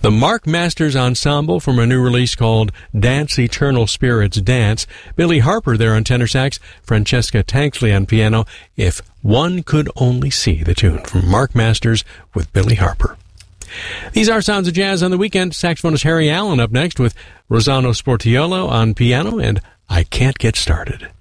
the Mark Masters Ensemble from a new release called Dance Eternal Spirits Dance. Billy Harper there on tenor sax, Francesca Tankley on piano. If One Could Only See, the tune from Mark Masters with Billy Harper. These are Sounds of Jazz on the Weekend. Saxophonist Harry Allen up next with Rossano Sportiolo on piano and I Can't Get Started.